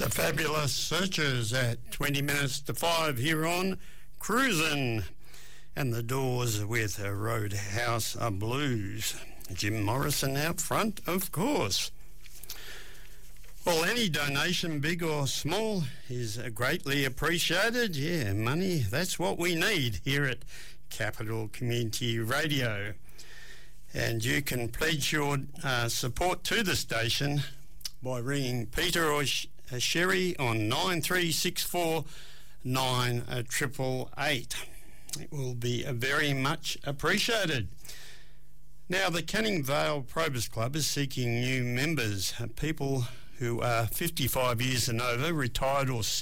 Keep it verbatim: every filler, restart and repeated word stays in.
The Fabulous Searchers at twenty minutes to five here on Cruisin'. And the Doors with a Roadhouse Blues. Jim Morrison out front, of course. Well, any donation, big or small, is greatly appreciated. Yeah, money, that's what we need here at Capital Community Radio. And you can pledge your uh, support to the station by ringing Peter or Sh- uh, Sherry on nine three six four nine eight eight eight. It will be uh, very much appreciated. Now, the Canning Vale Probus Club is seeking new members, uh, people who are fifty-five years and over, retired or